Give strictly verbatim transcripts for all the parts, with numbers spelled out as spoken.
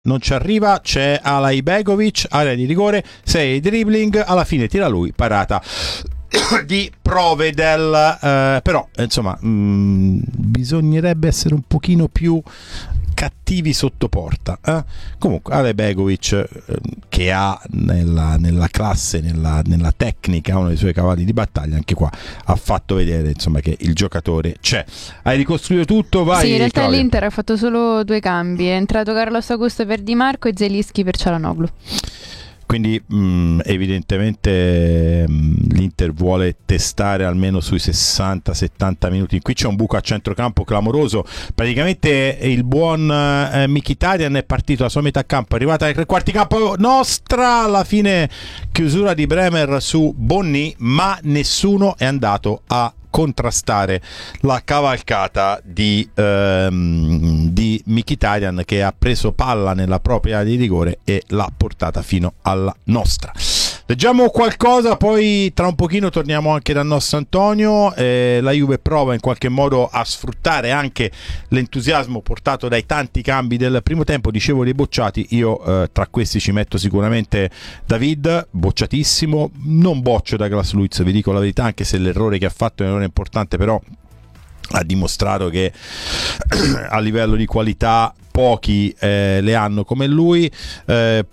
non ci arriva, c'è Alay Begovic, area di rigore, sei dribbling, alla fine tira lui, parata di Provedel, eh, però insomma mh, bisognerebbe essere un pochino più cattivi sotto porta, eh? Comunque Alay Begovic, eh, che ha nella, nella classe, nella, nella tecnica uno dei suoi cavalli di battaglia, anche qua ha fatto vedere insomma che il giocatore c'è. Hai ricostruito tutto? Vai. Sì, in realtà Claudia. l'Inter ha fatto solo due cambi, è entrato Carlos Augusto per Di Marco e Zelinski per Çalhanoğlu. Quindi mh, evidentemente mh, l'Inter vuole testare almeno sui sessanta settanta minuti. Qui c'è un buco a centrocampo clamoroso, praticamente il buon eh, Mkhitaryan è partito la sua metà campo, è arrivata ai tre quarti campo nostra, alla fine chiusura di Bremer su Bonni, ma nessuno è andato a contrastare la cavalcata di, ehm, di Mkhitaryan, che ha preso palla nella propria area di rigore e l'ha portata fino alla nostra. Leggiamo qualcosa, poi tra un pochino torniamo anche dal nostro Antonio. Eh, la Juve prova in qualche modo a sfruttare anche l'entusiasmo portato dai tanti cambi del primo tempo. Dicevo dei bocciati, io eh, tra questi ci metto sicuramente David, bocciatissimo. Non boccio Douglas Luiz, vi dico la verità, anche se l'errore che ha fatto è un errore importante, però ha dimostrato che a livello di qualità pochi eh, le hanno come lui. eh,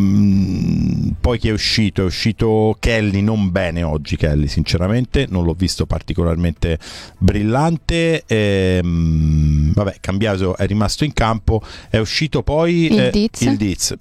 mh, poi chi è uscito? È uscito Kelly, non bene oggi Kelly, sinceramente non l'ho visto particolarmente brillante. eh, mh, vabbè, Cambiaso è rimasto in campo, è uscito poi il eh, Diz. il Diz.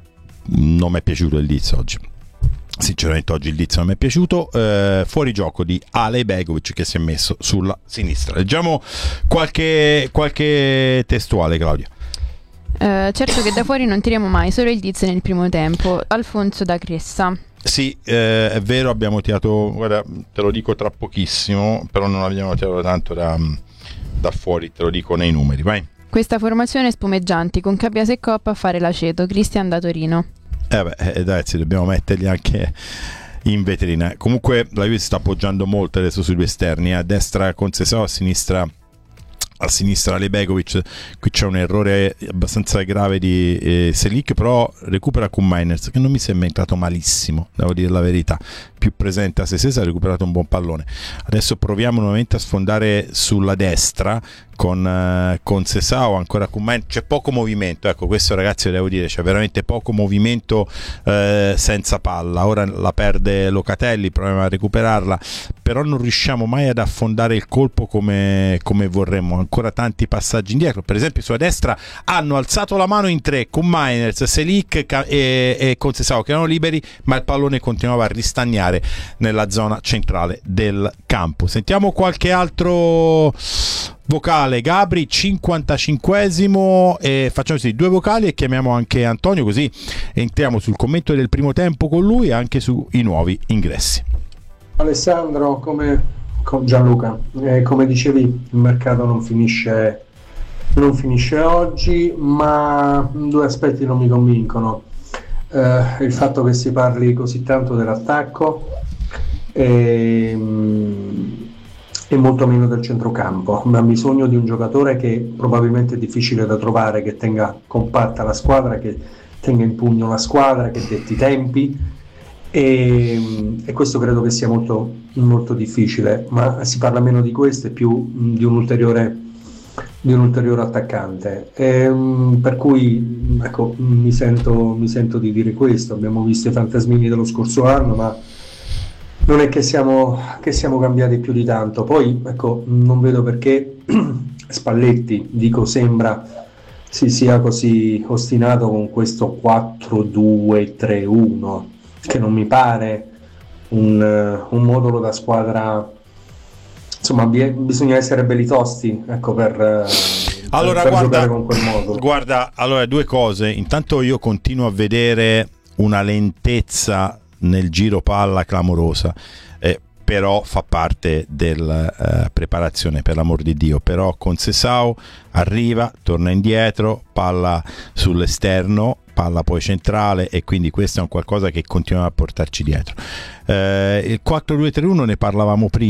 Non mi è piaciuto il Diz oggi, sinceramente oggi il Diz non mi è piaciuto. eh, fuori gioco di Alay Begovic, che si è messo sulla sinistra. Leggiamo qualche, qualche testuale, Claudia. Uh, certo che da fuori non tiriamo mai, solo il Diz nel primo tempo. Alfonso da Cressa. Sì, eh, è vero, abbiamo tirato, guarda, te lo dico tra pochissimo, però non abbiamo tirato tanto da, da fuori, te lo dico nei numeri, vai. Questa formazione spumeggianti con Cabbias e Coppa a fare l'aceto. Cristian da Torino. Eh beh, eh, dai, sì, dobbiamo metterli anche in vetrina. Comunque la Juve si sta appoggiando molto adesso sui due esterni, a destra Conceição, a sinistra a sinistra Alay Begovic. Qui c'è un errore abbastanza grave di eh, Selic, però recupera con Miners, che non mi sembra entrato malissimo, devo dire la verità, più presente a se stesso, ha recuperato un buon pallone. Adesso proviamo nuovamente a sfondare sulla destra con uh, con Sesao, ancora con Miners. C'è poco movimento, ecco, questo ragazzi devo dire, c'è veramente poco movimento eh, senza palla. Ora la perde Locatelli, proviamo a recuperarla, però non riusciamo mai ad affondare il colpo come, come vorremmo. Ancora tanti passaggi indietro. Per esempio sulla destra hanno alzato la mano in tre con Miners, Selic e, e Conceição, che erano liberi, ma il pallone continuava a ristagnare nella zona centrale del campo. Sentiamo qualche altro vocale. Gabri, cinquantacinquesimo, e facciamo così, due vocali e chiamiamo anche Antonio, così entriamo sul commento del primo tempo con lui e anche sui nuovi ingressi. Alessandro, come con Gianluca, eh, come dicevi, il mercato non finisce non finisce oggi, ma due aspetti non mi convincono. Eh, il fatto che si parli così tanto dell'attacco e, e molto meno del centrocampo. Ma ha bisogno di un giocatore che probabilmente è difficile da trovare, che tenga compatta la squadra, che tenga in pugno la squadra, che detti i tempi. E, e questo credo che sia molto, molto difficile, ma si parla meno di questo e più di un ulteriore, di un ulteriore attaccante. E, per cui ecco, mi sento, mi sento di dire questo. Abbiamo visto i fantasmini dello scorso anno, ma non è che siamo, che siamo cambiati più di tanto. Poi ecco, non vedo perché Spalletti, dico, sembra si sia così ostinato con questo quattro due tre uno, che non mi pare un, un modulo da squadra. Insomma, bi- bisogna essere belli tosti, ecco, per, allora, per guarda, giocare con quel modulo. Guarda, allora, due cose. Intanto io continuo a vedere una lentezza nel giro palla clamorosa, eh, però fa parte della eh, preparazione, per l'amor di Dio. Però Conceição arriva, torna indietro, palla sull'esterno, palla poi centrale, e quindi questo è un qualcosa che continua a portarci dietro. Eh, il quattro due tre uno ne parlavamo prima,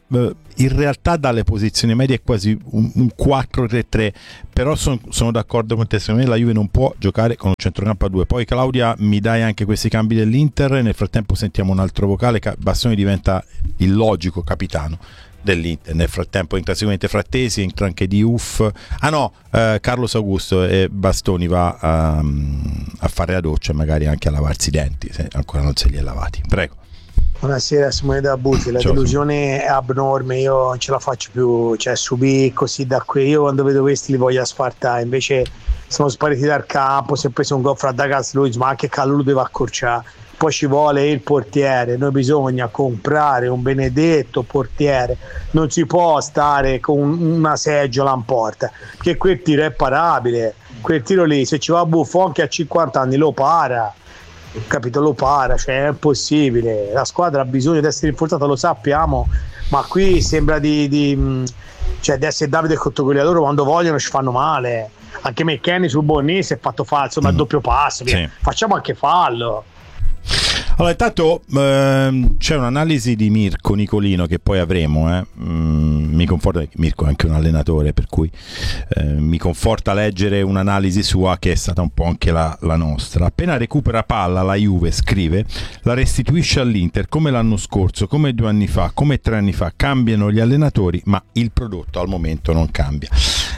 eh, in realtà dalle posizioni medie è quasi un, un quattro tre tre, però son, sono d'accordo con te, secondo me la Juve non può giocare con un centrocampo a due. Poi Claudia, mi dai anche questi cambi dell'Inter, e nel frattempo sentiamo un altro vocale. Bastoni diventa il logico capitano dell'Inter, nel frattempo entra sicuramente Frattesi, entra anche Diouf, ah no, eh, Carlos Augusto, e Bastoni va a, a fare la doccia e magari anche a lavarsi i denti se ancora non se li è lavati. Prego. Buonasera, Simone da Buti. La Ciao, delusione è abnorme, io non ce la faccio più, cioè subì così da qui, io quando vedo questi li voglio asfaltare, invece sono spariti dal campo, si è preso un gol fra Dagas Luiz, ma anche Calulu deve accorciare, poi ci vuole il portiere, noi bisogna comprare un benedetto portiere, non si può stare con una seggiola in porta, perché quel tiro è parabile, quel tiro lì se ci va Buffon che a cinquanta anni lo para, capito, lo para, cioè è impossibile, la squadra ha bisogno di essere rinforzata, lo sappiamo, ma qui sembra di, di, cioè, di essere Davide Cottocogliatore, quando vogliono ci fanno male, anche McKennie sul Bonnì si è fatto falso, ma il doppio passo, Sì. facciamo anche fallo. Allora, intanto ehm, c'è un'analisi di Mirko Nicolino che poi avremo, eh. mm, mi conforta, Mirko è anche un allenatore, per cui eh, mi conforta leggere un'analisi sua che è stata un po' anche la, la nostra. Appena recupera palla la Juve, scrive, la restituisce all'Inter come l'anno scorso, come due anni fa, come tre anni fa, cambiano gli allenatori ma il prodotto al momento non cambia,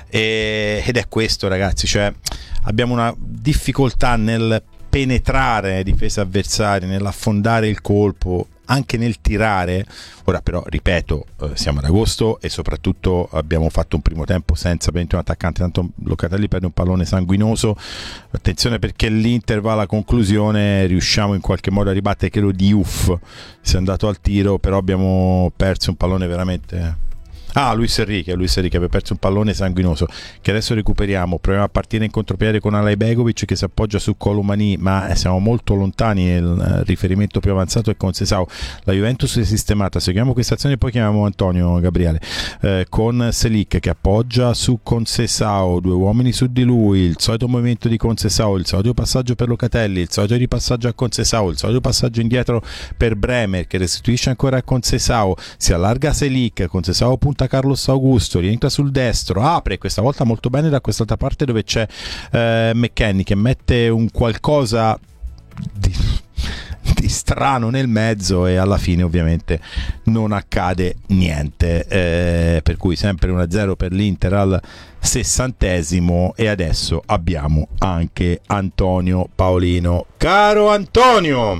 e, ed è questo, ragazzi, cioè abbiamo una difficoltà nel penetrare difese avversarie, nell'affondare il colpo, anche nel tirare. Ora però, ripeto, eh, siamo ad agosto e soprattutto abbiamo fatto un primo tempo senza un attaccante, tanto Locatelli perde un pallone sanguinoso, attenzione perché l'Inter va alla conclusione, riusciamo in qualche modo a ribattere, credo Diouf si è andato al tiro, però abbiamo perso un pallone veramente... Ah, Luis Enrique, Luis Enrique aveva perso un pallone sanguinoso che adesso recuperiamo. Proviamo a partire in contropiede con Alajbegovic che si appoggia su Colomani, ma siamo molto lontani. Il riferimento più avanzato è con Sesao. La Juventus è sistemata. Seguiamo questa azione e poi chiamiamo Antonio Gabriele eh, con Selic che appoggia su Concesao, due uomini su di lui, il solito movimento di Concesao, il solito passaggio per Locatelli, il solito ripassaggio a Concesao, il solito passaggio indietro per Bremer che restituisce ancora a Concesao, si allarga Selic, Concesao punta Carlos Augusto, rientra sul destro, apre questa volta molto bene da quest'altra parte dove c'è eh, McKennie che mette un qualcosa di, di strano nel mezzo e alla fine ovviamente non accade niente, eh, per cui sempre uno a zero per l'Inter al sessantesimo. E adesso abbiamo anche Antonio Paolino. Caro Antonio,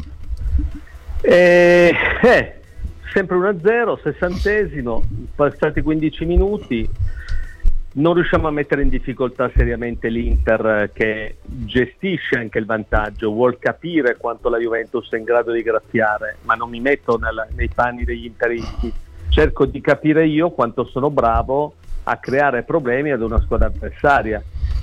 eh, eh. sempre uno a zero, sessantesimo, passati quindici minuti, non riusciamo a mettere in difficoltà seriamente l'Inter che gestisce anche il vantaggio, vuol capire quanto la Juventus è in grado di graziare, ma non mi metto nel, nei panni degli interisti, cerco di capire io quanto sono bravo a creare problemi ad una squadra avversaria,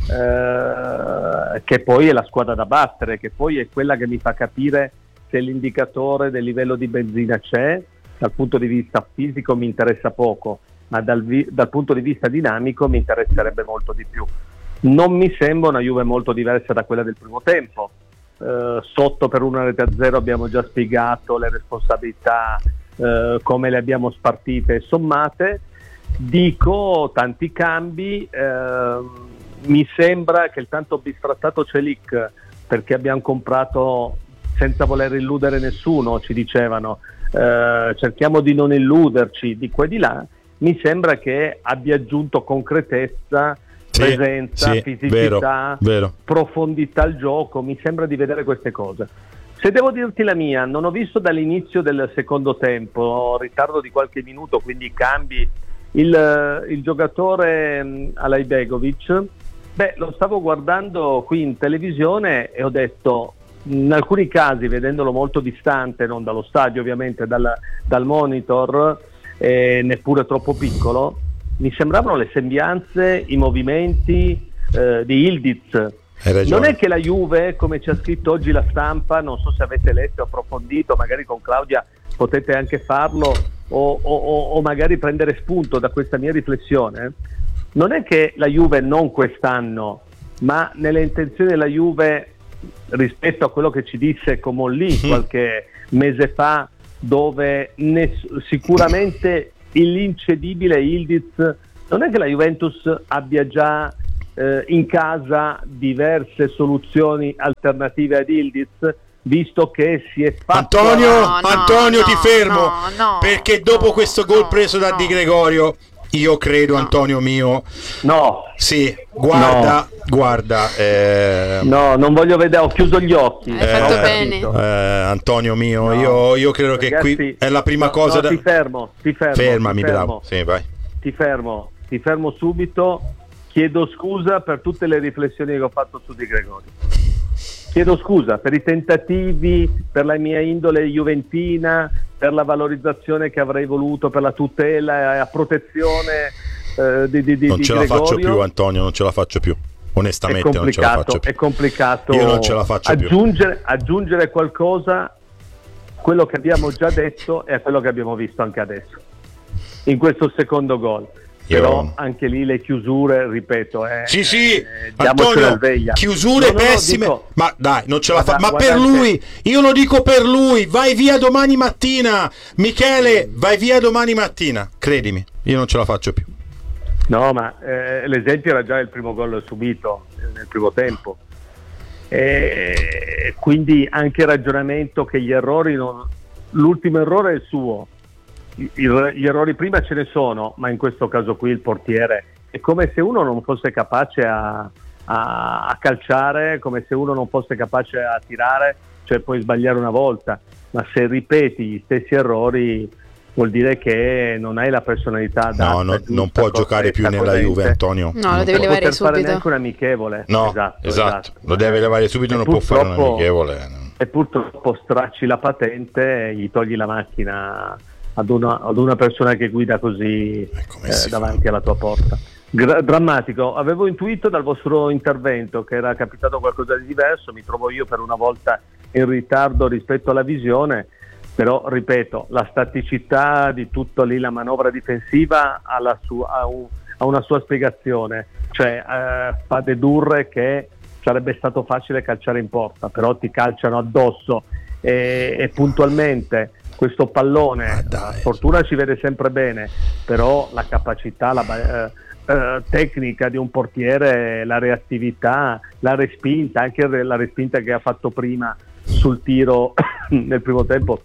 eh, che poi è la squadra da battere, che poi è quella che mi fa capire se l'indicatore del livello di benzina c'è. Dal punto di vista fisico mi interessa poco, ma dal, vi- dal punto di vista dinamico mi interesserebbe molto di più. Non mi sembra una Juve molto diversa da quella del primo tempo, eh, sotto per una rete a zero abbiamo già spiegato le responsabilità, eh, come le abbiamo spartite e sommate. Dico tanti cambi, eh, mi sembra che il tanto bistrattato Celic, perché abbiamo comprato senza voler illudere nessuno, ci dicevano, Uh, cerchiamo di non illuderci di qua e di là, mi sembra che abbia aggiunto concretezza, sì, presenza, sì, fisicità, vero, vero. profondità al gioco, mi sembra di vedere queste cose. Se devo dirti la mia, non ho visto dall'inizio del secondo tempo, ritardo di qualche minuto, quindi cambi, il, il giocatore um, Alajbegovic, beh, lo stavo guardando qui in televisione e ho detto, in alcuni casi vedendolo molto distante, non dallo stadio ovviamente, dal, dal monitor, eh, neppure troppo piccolo, mi sembravano le sembianze, i movimenti eh, di Ildiz. Non è che la Juve, come ci ha scritto oggi la stampa, non so se avete letto o approfondito, magari con Claudia potete anche farlo o, o, o magari prendere spunto da questa mia riflessione, non è che la Juve non quest'anno, ma nelle intenzioni della Juve rispetto a quello che ci disse Comolli qualche mese fa, dove ness- sicuramente l'incedibile Yildiz. Non è che la Juventus abbia già eh, in casa diverse soluzioni alternative ad Yildiz, visto che si è fatto... Antonio, No, no, Antonio no, ti fermo, no, no, perché dopo no, questo gol no, preso da no. Di Gregorio, io credo, No. Antonio mio, No, sì, guarda, guarda, eh, no, non voglio vedere, ho chiuso gli occhi. Hai fatto Ho bene. capito. eh, Antonio mio, No. io, io credo che Ragazzi, qui è la prima no, cosa no, da... ti fermo, ti fermo, Fermami, ti fermo, bravo, sì, vai. ti fermo, ti fermo subito. Chiedo scusa per tutte le riflessioni che ho fatto su Di Gregorio. Chiedo scusa per i tentativi, per la mia indole juventina, per la valorizzazione che avrei voluto, per la tutela e la protezione eh, di, di, di Non di ce la Gregorio. faccio più, Antonio, non ce la faccio più. È Onestamente non ce la faccio complicato, più. è complicato Io non ce la faccio più. aggiungere, aggiungere qualcosa, quello che abbiamo già detto e a quello che abbiamo visto anche adesso in questo secondo gol. Io- Però anche lì le chiusure, ripeto, eh, Sì, sì, eh, diamoci Antonio, la sveglia. chiusure No, no, no, pessime. dico- Ma dai, non ce la fa. Guarda- Ma per guardate- lui, io lo dico per lui. Vai via domani mattina, Michele. Vai via domani mattina. Credimi, io non ce la faccio più. No, ma eh, l'esempio era già il primo gol subito eh, nel primo tempo. E quindi anche il ragionamento che gli errori non... l'ultimo errore è il suo. I- i- gli errori prima ce ne sono, ma in questo caso qui il portiere è come se uno non fosse capace a, a, a calciare, come se uno non fosse capace a tirare, cioè puoi sbagliare una volta, ma se ripeti gli stessi errori vuol dire che non hai la personalità adatta, No, no, giusta, non può giocare più corretta, nella coerente. Juve, Antonio. No, lo Non deve può. levare poter fare subito. neanche un amichevole. No, esatto, esatto. Lo deve levare subito, E non può fare un purtroppo- amichevole. E purtroppo stracci la patente e gli togli la macchina ad una, ad una persona che guida così E come eh, si fa? davanti alla tua porta. Gra- drammatico. Avevo intuito dal vostro intervento che era capitato qualcosa di diverso, mi trovo io per una volta in ritardo rispetto alla visione, però ripeto, la staticità di tutta lì la manovra difensiva ha, la sua, ha, un- ha una sua spiegazione, cioè eh, fa dedurre che sarebbe stato facile calciare in porta, però ti calciano addosso e, e puntualmente questo pallone, Ma dai. la fortuna ci vede sempre bene, però la capacità, la ba- eh, eh, tecnica di un portiere, la reattività, la respinta, anche re- la respinta che ha fatto prima sul tiro nel primo tempo,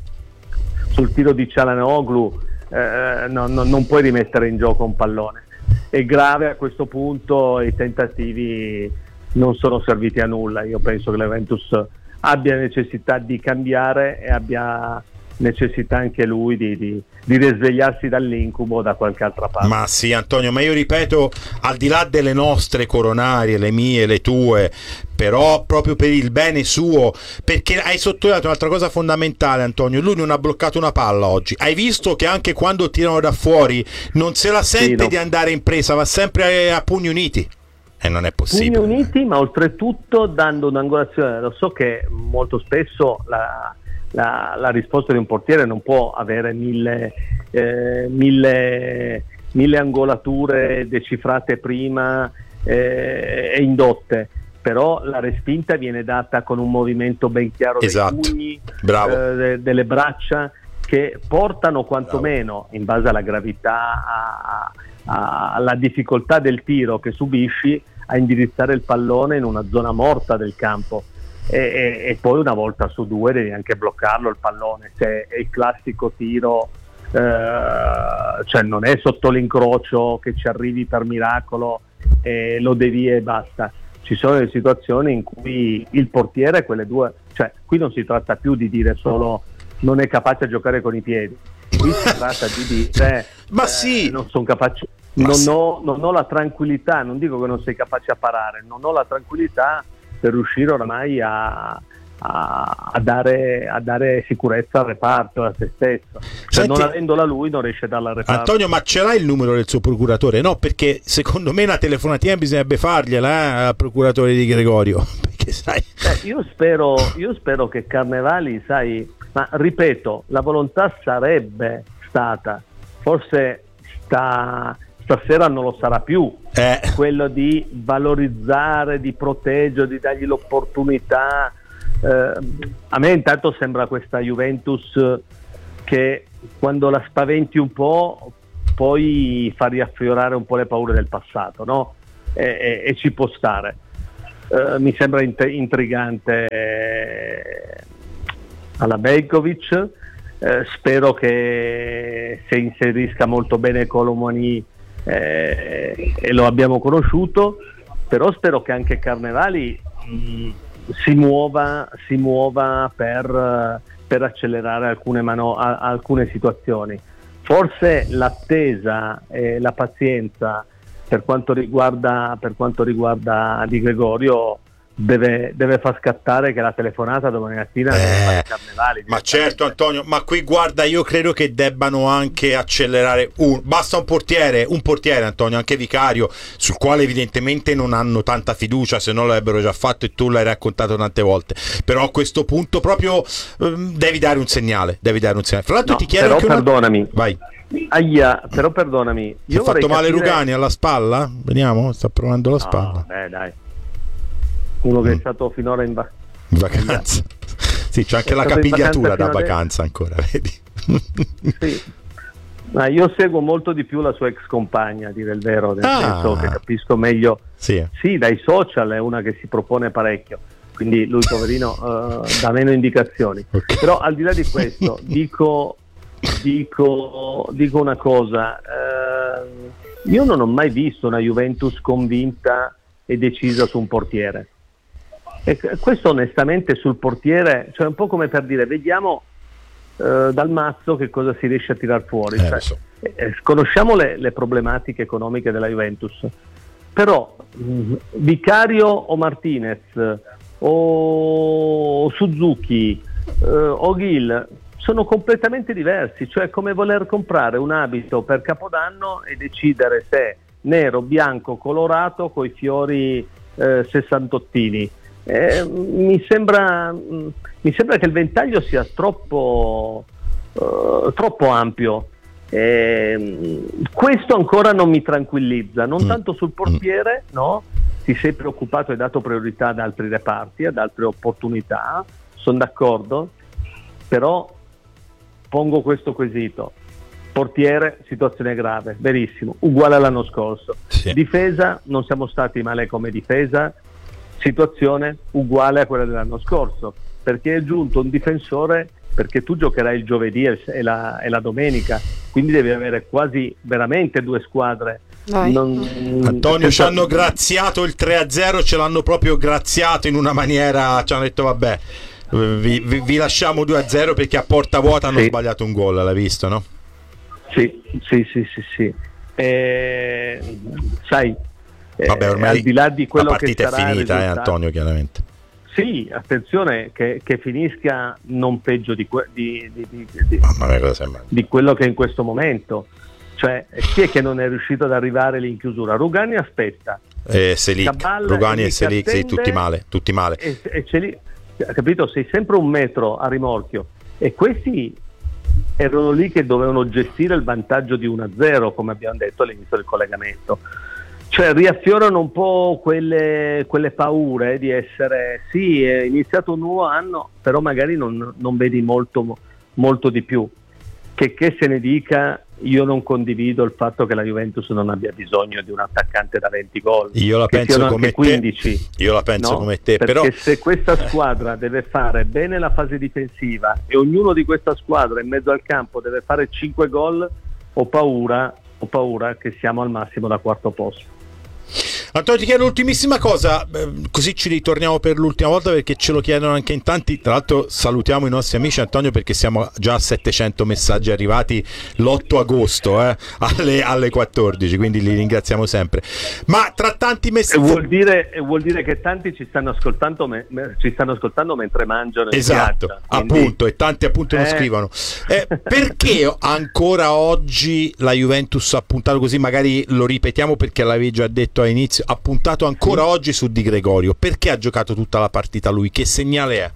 sul tiro di Çalhanoğlu, eh, no- no- non puoi rimettere in gioco un pallone. È grave a questo punto, i tentativi non sono serviti a nulla. Io penso che la Juventus abbia necessità di cambiare e abbia necessità anche lui di, di, di risvegliarsi dall'incubo da qualche altra parte. Ma sì, Antonio, ma io ripeto, al di là delle nostre coronarie, le mie, le tue, però proprio per il bene suo, perché hai sottolineato un'altra cosa fondamentale, Antonio, lui non ha bloccato una palla oggi. Hai visto che anche quando tirano da fuori non se la sente Sì, no. di andare in presa, va sempre a, a pugni uniti. E non è Pugni possibile. uniti, ma oltretutto dando un'angolazione. Lo so che molto spesso la, la, la risposta di un portiere non può avere mille, eh, mille, mille angolature decifrate prima eh, e indotte, però la respinta viene data con un movimento ben chiaro Esatto. dei pugni, Bravo. eh, de- delle braccia, che portano quantomeno, in base alla gravità, a, a- alla difficoltà del tiro che subisci, a indirizzare il pallone in una zona morta del campo. E, e- e poi una volta su due devi anche bloccarlo il pallone, se è il classico tiro, eh, cioè non è sotto l'incrocio che ci arrivi per miracolo e lo devi e basta. Ci sono delle situazioni in cui il portiere, quelle due, cioè qui non si tratta più di dire solo non è capace a giocare con i piedi, qui si tratta di dire Ma eh, sì. non sono capace, Ma non, sì. ho, non ho la tranquillità, non dico che non sei capace a parare, non ho la tranquillità per riuscire oramai a, a, a, dare, a dare sicurezza al reparto, a se stesso. Cioè, Senti- non avendola lui non riesce a darla al reparto. Antonio, ma ce l'hai il numero del suo procuratore? No, perché secondo me una telefonatina bisognerebbe fargliela eh, al procuratore di Gregorio. Perché sai. Eh, io, spero, io spero che Carnevali, sai, ma ripeto, la volontà sarebbe stata, forse sta, stasera non lo sarà più, Eh, quello di valorizzare, di proteggere, di dargli l'opportunità. Eh, a me intanto sembra questa Juventus che quando la spaventi un po' poi fa riaffiorare un po' le paure del passato, no? E, e, e ci può stare. Uh, mi sembra int- intrigante eh, alla Bejkovic, eh, spero che si inserisca molto bene Colomani, eh, e lo abbiamo conosciuto, però spero che anche Carnevali mh, si muova, si muova per, per accelerare alcune, mano- a- alcune situazioni. Forse l'attesa e la pazienza per quanto riguarda per quanto riguarda Di Gregorio deve, deve far scattare che la telefonata domani mattina eh, deve fare Carnevali. Ma certo, Antonio, ma qui guarda, io credo che debbano anche accelerare un, basta un portiere, un portiere Antonio, anche Vicario, sul quale evidentemente non hanno tanta fiducia, se no l'avrebbero già fatto e tu l'hai raccontato tante volte, però a questo punto proprio um, devi dare un segnale, devi dare un segnale. Fra l'altro no, ti chiedo però anche una... perdonami. Vai. Aia, però perdonami. Ti ha fatto male capire... Rugani alla spalla? Vediamo, sta provando la no, spalla. Beh, dai. Uno che Mm. è stato finora in, va- In vacanza. Sì, c'è anche è la stato in capigliatura da vacanza fino vacanza ancora, vedi? Sì. Ma io seguo molto di più la sua ex compagna, a dire il vero, nel Ah. senso che capisco meglio. Sì. Sì, dai social è una che si propone parecchio, quindi lui poverino eh, dà meno indicazioni. Okay. Però al di là di questo dico, dico, dico una cosa, eh, io non ho mai visto una Juventus convinta e decisa su un portiere, e questo onestamente sul portiere, cioè un po' come per dire vediamo eh, dal mazzo che cosa si riesce a tirar fuori. Eh, cioè, lo so. eh, conosciamo le, le problematiche economiche della Juventus, però mh, Vicario o Martinez o Suzuki eh, o Gil sono completamente diversi, cioè come voler comprare un abito per Capodanno e decidere se nero, bianco, colorato coi fiori eh, sessantottini. Eh, mi sembra mh, mi sembra che il ventaglio sia troppo uh, troppo ampio. Eh, questo ancora non mi tranquillizza, non mm. tanto sul portiere, no? Ti sei preoccupato e dato priorità ad altri reparti, ad altre opportunità, sono d'accordo, però pongo questo quesito: portiere, situazione grave, verissimo, uguale all'anno scorso. Sì. Difesa, non siamo stati male come difesa, situazione uguale a quella dell'anno scorso, perché è giunto un difensore, perché tu giocherai il giovedì e la, e la domenica, quindi devi avere quasi veramente due squadre. Non... Antonio, ci hanno graziato il tre a zero, ce l'hanno proprio graziato in una maniera, ci hanno detto vabbè, vi, vi, vi lasciamo due a zero perché a porta vuota hanno sì. sbagliato un gol, l'hai visto, no? Sì, sì, sì, sì, sì. Eh, sai, vabbè, ormai eh, al di là di quello la partita che sarà è finita, eh, risultato... Antonio, chiaramente. Sì, attenzione che, che finisca non peggio di, que- di, di, di, di, Mamma mia, cosa sembra? di quello che è in questo momento. Cioè, chi è che non è riuscito ad arrivare lì in chiusura? Rugani aspetta. Eh, Selic, Rugani e Selic, sì, tutti male, tutti male. E, e c'è lì, capito? Sei sempre un metro a rimorchio. E questi erano lì che dovevano gestire il vantaggio di uno a zero, come abbiamo detto all'inizio del collegamento. Cioè riaffiorano un po' quelle, quelle paure di essere, sì, è iniziato un nuovo anno, però magari non, non vedi molto, molto di più. Che, che se ne dica, io non condivido il fatto che la Juventus non abbia bisogno di un attaccante da venti gol. Io la che penso siano come anche quindici. te. Io la penso no? come te, perché però se questa squadra deve fare bene la fase difensiva e ognuno di questa squadra in mezzo al campo deve fare cinque gol, ho paura, ho paura che siamo al massimo da quarto posto. Antonio, ti chiedo l'ultimissima cosa, così ci ritorniamo per l'ultima volta perché ce lo chiedono anche in tanti. Tra l'altro salutiamo i nostri amici, Antonio, perché siamo già a settecento messaggi arrivati l'otto agosto eh, alle, alle quattordici, quindi li ringraziamo sempre. Ma tra tanti messaggi, e vuol dire, e vuol dire che tanti ci stanno ascoltando, me, me, ci stanno ascoltando mentre mangiano. Esatto, in viaggio, quindi... appunto, e tanti appunto non eh... scrivono. Eh, perché ancora oggi la Juventus ha puntato così? Magari lo ripetiamo perché l'avevi già detto all'inizio. Ha puntato ancora sì. oggi su Di Gregorio. Perché ha giocato tutta la partita lui? Che segnale è?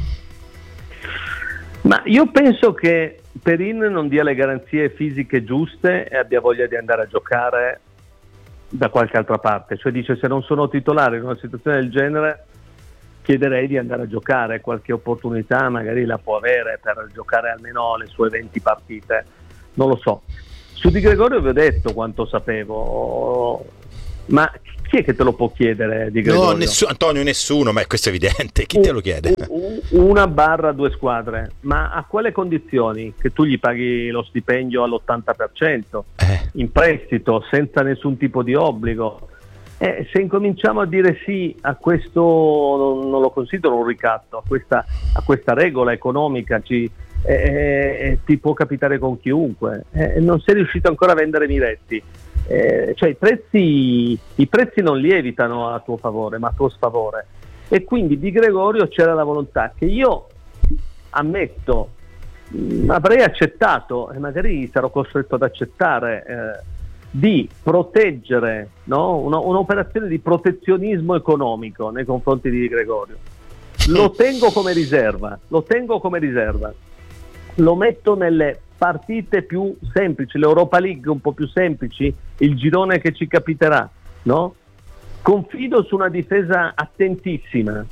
Ma io penso che Perin non dia le garanzie fisiche giuste e abbia voglia di andare a giocare da qualche altra parte. Cioè dice: se non sono titolare in una situazione del genere chiederei di andare a giocare, qualche opportunità magari la può avere per giocare almeno le sue venti partite, non lo so. Su Di Gregorio vi ho detto quanto sapevo, ma chi è che te lo può chiedere Di Gregorio? No, nessuno, Antonio, nessuno, ma questo è evidente. Chi te lo chiede? Una barra due squadre, ma a quale condizioni? Che tu gli paghi lo stipendio all'ottanta per cento, Eh. in prestito, senza nessun tipo di obbligo. Eh, se incominciamo a dire sì a questo, non, non lo considero un ricatto, a questa, a questa regola economica, ci, eh, eh, ti può capitare con chiunque. Eh, non sei riuscito ancora a vendere Miretti. Eh, cioè i prezzi, i prezzi non lievitano a tuo favore, ma a tuo sfavore. E quindi Di Gregorio c'era la volontà che io ammetto mh, avrei accettato, e magari sarò costretto ad accettare, eh, di proteggere, no? Una, un'operazione di protezionismo economico nei confronti di Di Gregorio. Lo tengo come riserva, lo tengo come riserva, lo metto nelle partite più semplici, l'Europa League un po' più semplici, il girone che ci capiterà, no? Confido su una difesa attentissima,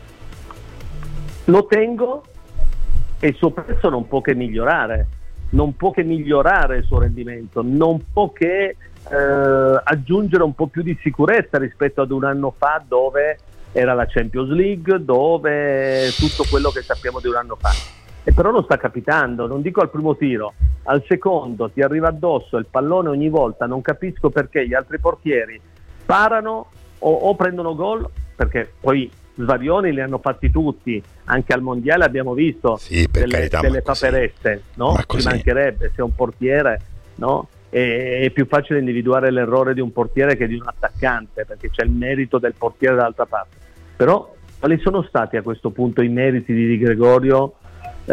lo tengo e il suo prezzo non può che migliorare, non può che migliorare il suo rendimento, non può che eh, aggiungere un po' più di sicurezza rispetto ad un anno fa dove era la Champions League, dove tutto quello che sappiamo di un anno fa. E però non sta capitando, non dico al primo tiro, al secondo ti arriva addosso il pallone ogni volta, non capisco perché gli altri portieri parano o, o prendono gol, perché poi svarioni li hanno fatti tutti, anche al mondiale abbiamo visto sì, per delle, carità, delle ma così. paperette, no? Ma Ci così. mancherebbe, se è un portiere, no? È, è più facile individuare l'errore di un portiere che di un attaccante, perché c'è il merito del portiere dall'altra parte. Però quali sono stati a questo punto i meriti di Di Gregorio Eh,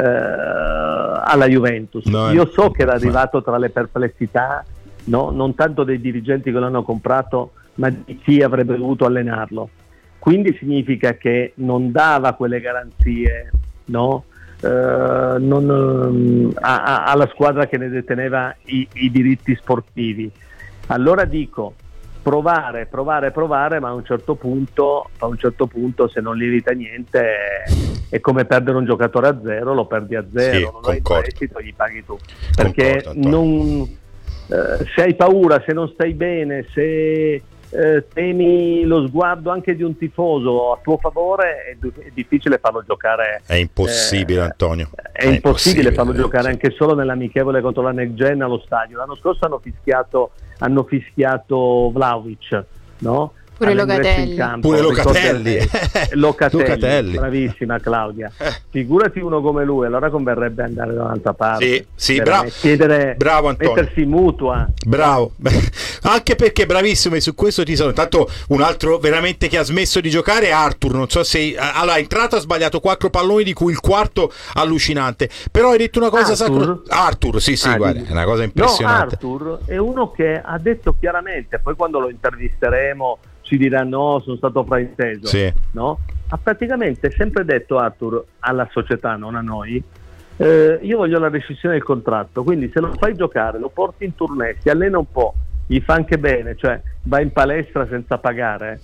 alla Juventus? No, io so che era ma... arrivato tra le perplessità, no? Non tanto dei dirigenti che l'hanno comprato, ma di chi avrebbe dovuto allenarlo. Quindi significa che non dava quelle garanzie, no? Eh, non, a, a, alla squadra che ne deteneva i, i diritti sportivi. Allora dico, provare, provare, provare, ma a un certo punto, a un certo punto se non lievita niente è come perdere un giocatore a zero, lo perdi a zero, Sì, non hai il concordo. prestito, gli paghi tu. Perché Concordo, non, eh, se hai paura, se non stai bene, se eh, temi lo sguardo anche di un tifoso a tuo favore, è, è difficile farlo giocare. È impossibile, eh, Antonio. È, è impossibile farlo eh, giocare sì. anche solo nell'amichevole contro la Next Gen allo stadio. L'anno scorso hanno fischiato, hanno fischiato Vlahovic, no? Pure All'ingresso Locatelli. in campo. Pure Locatelli. Ricordi- Locatelli, Locatelli. bravissima Claudia. Figurati uno come lui, allora converrebbe andare da un'altra parte. Sì, sì, Veramente. bravo. Chiedere, Bravo, Antonio. mettersi in mutua. Bravo, anche perché bravissimo, e su questo ti sono. Tanto un altro veramente che ha smesso di giocare è Arthur. Non so se allora, è entrato, ha sbagliato quattro palloni, di cui il quarto allucinante. Però hai detto una cosa Arthur? sacra. Arthur, sì, sì, Ah, guarda, di- è una cosa No, impressionante. Arthur è uno che ha detto chiaramente, poi quando lo intervisteremo ci dirà no, sono stato frainteso, Sì. no? Ha praticamente sempre detto Arthur alla società, non a noi, eh, io voglio la rescissione del contratto, quindi se lo fai giocare, lo porti in tournée, si allena un po', gli fa anche bene, cioè va in palestra senza pagare,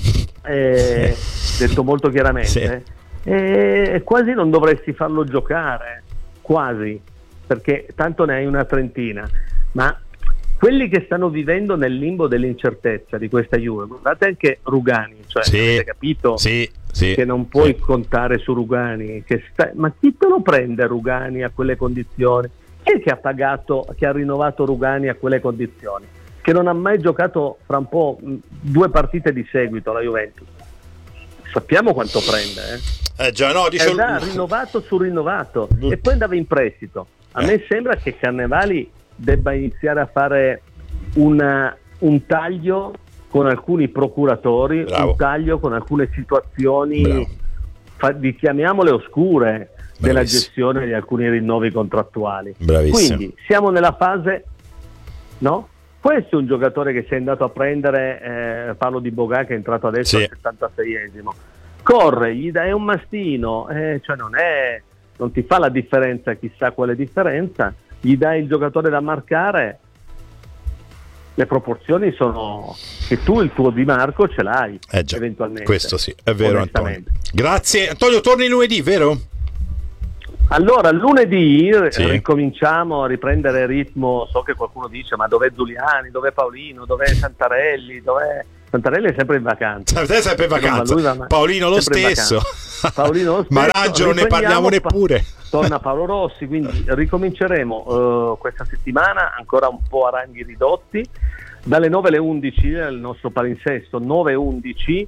eh, detto molto chiaramente, Sì. eh, quasi non dovresti farlo giocare, quasi, perché tanto ne hai una trentina, ma quelli che stanno vivendo nel limbo dell'incertezza di questa Juve, guardate anche Rugani, cioè Sì. avete capito Sì, sì. che non puoi Sì. contare su Rugani, che sta... ma chi te lo prende Rugani a quelle condizioni? Chi è che ha pagato, che ha rinnovato Rugani a quelle condizioni? Che non ha mai giocato fra un po' mh, due partite di seguito la Juventus. Sappiamo quanto prende, eh? Eh già, no, dice Ed ha rinnovato su rinnovato e poi andava in prestito. A Eh. me sembra che Carnevali debba iniziare a fare una, un taglio con alcuni procuratori, Bravo. un taglio con alcune situazioni, Bravo. fa, di, chiamiamole oscure, della Bravissimo. gestione di alcuni rinnovi contrattuali. Bravissimo. Quindi siamo nella fase, no? Questo è un giocatore che si è andato a prendere, eh, parlo di Boga che è entrato adesso Sì. al settantaseiesimo, corre, gli dai un mastino, eh, cioè non è, non ti fa la differenza, chissà quale differenza, gli dai il giocatore da marcare, le proporzioni sono che tu il tuo Di Marco ce l'hai, Eh già, eventualmente. questo sì, è vero, Antonio. onestamente. Grazie. Antonio, torni lunedì, vero? Allora, lunedì sì. ricominciamo a riprendere il ritmo. So che qualcuno dice, ma dov'è Giuliani, dov'è Paolino, dov'è Santarelli, dov'è... Santarelli è sempre in vacanza. Santarelli è sempre in vacanza. Lui va, Paolino lo stesso. Paolino lo stesso. Maraggio non ne parliamo neppure. Torna Paolo Rossi, quindi ricominceremo uh, questa settimana, ancora un po' a ranghi ridotti, dalle nove alle undici, il nostro palinsesto, nove e undici,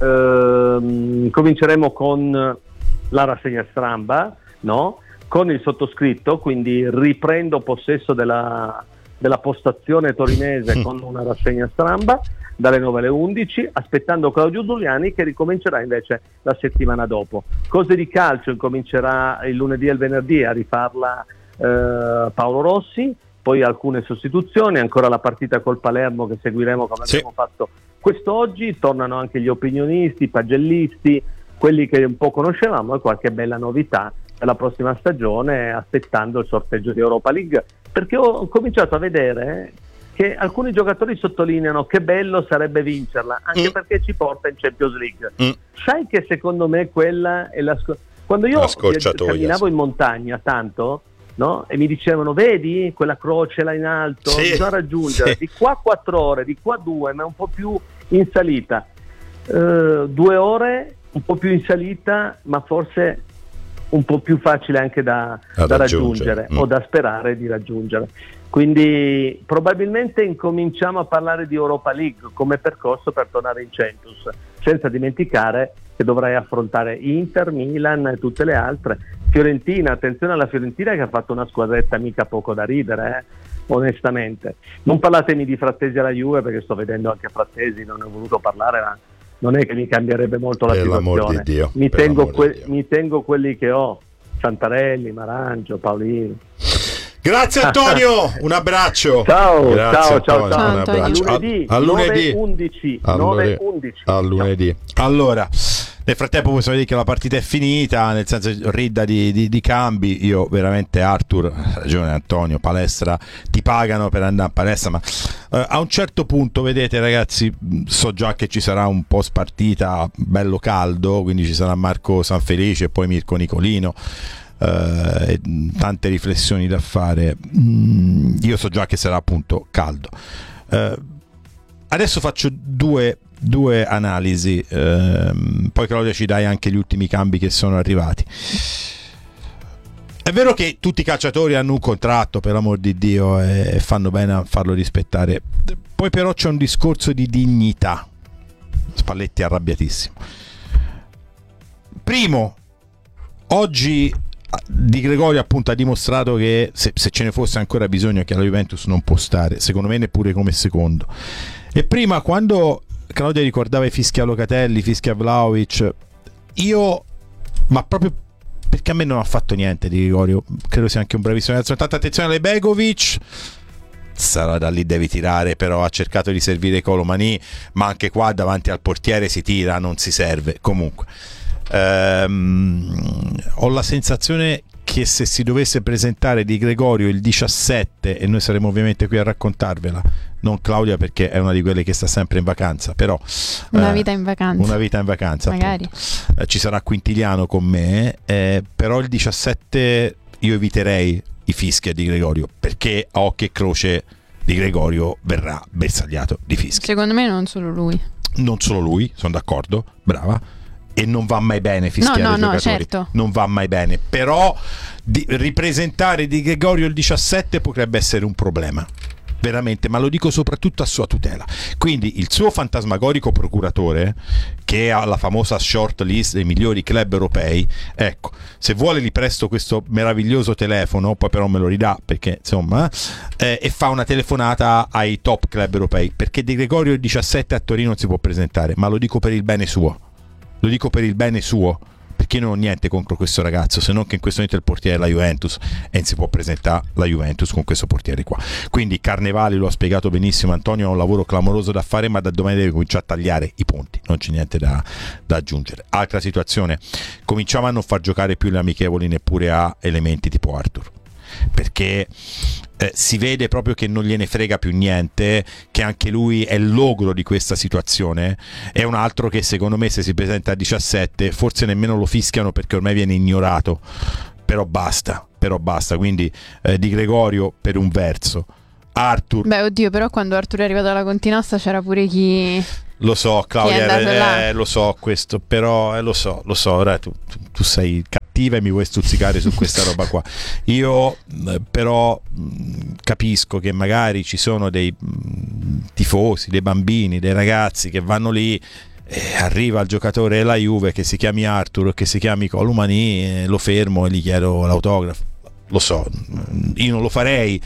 uh, cominceremo con la rassegna stramba, no? Con il sottoscritto, quindi riprendo possesso della, della postazione torinese con una rassegna stramba dalle nove alle undici, aspettando Claudio Giuliani che ricomincerà invece la settimana dopo. Cose di calcio incomincerà il lunedì e il venerdì a rifarla eh, Paolo Rossi, poi alcune sostituzioni, ancora la partita col Palermo che seguiremo come sì. abbiamo fatto quest'oggi, tornano anche gli opinionisti, i pagellisti, quelli che un po' conoscevamo e qualche bella novità per la prossima stagione, aspettando il sorteggio di Europa League, perché ho cominciato a vedere che alcuni giocatori sottolineano che bello sarebbe vincerla, anche mm. perché ci porta in Champions League. Mm. Sai che secondo me quella è la... Sc- Quando io camminavo sì. in montagna tanto, no? E mi dicevano, vedi quella croce là in alto, sì. bisogna raggiungere, sì. di qua quattro ore, di qua due, ma un po' più in salita. Uh, due ore, un po' più in salita, ma forse un po' più facile anche da, da raggiungere, raggiungere mm. o da sperare di raggiungere. Quindi probabilmente incominciamo a parlare di Europa League come percorso per tornare in Champions, senza dimenticare che dovrai affrontare Inter, Milan e tutte le altre. Fiorentina, attenzione alla Fiorentina che ha fatto una squadretta mica poco da ridere, eh? Onestamente. Non parlatemi di Frattesi alla Juve perché sto vedendo anche Frattesi, non ne ho voluto parlare, ma non è che mi cambierebbe molto la per situazione. Di Dio, mi, tengo que- di Dio. mi tengo quelli che ho, Santarelli, Marangio, Paolino. Grazie Antonio, un abbraccio. Ciao, Grazie, ciao, Antonio, ciao, ciao. un abbraccio. A lunedì, a, a lunedì. nove undici. nove undici. A lunedì. Allora, nel frattempo possiamo dire che la partita è finita, nel senso ridda di, di, di cambi. Io veramente, Arthur, ragione Antonio, palestra, ti pagano per andare a palestra, ma eh, a un certo punto, vedete ragazzi, so già che ci sarà un post partita bello caldo, quindi ci sarà Marco Sanfelice e poi Mirko Nicolino. Uh, tante riflessioni da fare. Mm, io so già che sarà appunto caldo. Uh, adesso faccio due, due analisi, uh, poi Claudia ci dai anche gli ultimi cambi che sono arrivati. È vero che tutti i calciatori hanno un contratto, per l'amor di Dio, e fanno bene a farlo rispettare. Poi però c'è un discorso di dignità. Spalletti arrabbiatissimo. Primo, oggi Di Gregorio appunto ha dimostrato che se, se ce ne fosse ancora bisogno, che la Juventus non può stare, secondo me neppure come secondo. E prima, quando Claudia ricordava i fischi a Locatelli, fischi a Vlahovic, io, ma proprio perché a me non ha fatto niente Di Gregorio, credo sia anche un bravissimo ragazzo. Tanta attenzione alle Begovic, sarà da lì devi tirare, però ha cercato di servire Colomani, ma anche qua davanti al portiere si tira, non si serve. Comunque ehm, ho la sensazione che se si dovesse presentare Di Gregorio il diciassette, e noi saremo ovviamente qui a raccontarvela, non Claudia perché è una di quelle che sta sempre in vacanza, però una eh, vita in vacanza una vita in vacanza magari eh, ci sarà Quintiliano con me, eh, però il diciassette io eviterei i fischi a Di Gregorio, perché a occhio e croce Di Gregorio verrà bersagliato di fischi. Secondo me non solo lui. Non solo lui, sono d'accordo, brava. E non va mai bene fischiare no, no, i giocatori, no, certo. non va mai bene, però di, ripresentare Di Gregorio il diciassette potrebbe essere un problema, veramente, ma lo dico soprattutto a sua tutela. Quindi il suo fantasmagorico procuratore, che ha la famosa short list dei migliori club europei, ecco, se vuole gli presto questo meraviglioso telefono, poi però me lo ridà perché insomma, eh, e fa una telefonata ai top club europei, perché Di Gregorio il diciassette a Torino non si può presentare, ma lo dico per il bene suo. Lo dico per il bene suo, perché non ho niente contro questo ragazzo, se non che in questo momento il portiere è la Juventus e non si può presentare la Juventus con questo portiere qua. Quindi Carnevali lo ha spiegato benissimo Antonio, ha un lavoro clamoroso da fare, ma da domani deve cominciare a tagliare i ponti, non c'è niente da, da aggiungere. Altra situazione, cominciamo a non far giocare più le amichevoli neppure a elementi tipo Arthur, perché eh, si vede proprio che non gliene frega più niente, che anche lui è il logro di questa situazione. È un altro che secondo me se si presenta a diciassette forse nemmeno lo fischiano, perché ormai viene ignorato, però basta, però basta, quindi eh, Di Gregorio per un verso, Arthur. Beh, oddio, però quando Arthur è arrivato alla Continassa c'era pure chi... Lo so, Claudia, eh, eh, lo so questo, però eh, lo so, lo so, ora tu, tu, tu sei cattiva e mi vuoi stuzzicare su questa roba qua. Io eh, però mh, capisco che magari ci sono dei mh, tifosi, dei bambini, dei ragazzi che vanno lì e arriva il giocatore della Juve che si chiami Arthur, che si chiami Colomani, e lo fermo e gli chiedo l'autografo. Lo so, io non lo farei.